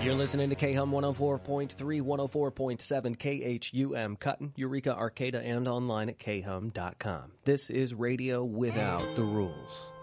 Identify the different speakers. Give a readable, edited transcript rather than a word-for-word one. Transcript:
Speaker 1: You're listening to KHUM 104.3, 104.7 KHUM, Cutton, Eureka, Arcata, and online at khum.com. This is Radio Without the Rules.